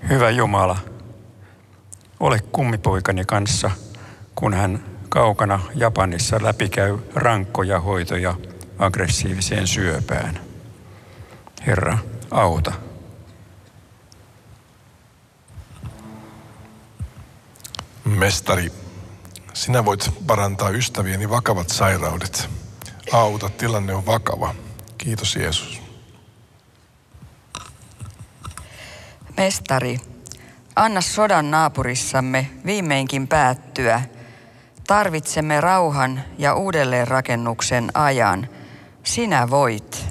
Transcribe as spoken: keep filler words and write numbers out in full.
Hyvä Jumala, ole kummipoikani kanssa, kun hän kaukana Japanissa läpikäy rankkoja hoitoja aggressiiviseen syöpään. Herra, auta. Mestari, sinä voit parantaa ystävieni vakavat sairaudet. Auta, tilanne on vakava. Kiitos Jeesus. Mestari, anna sodan naapurissamme viimeinkin päättyä. Tarvitsemme rauhan ja uudelleenrakennuksen ajan. Sinä voit.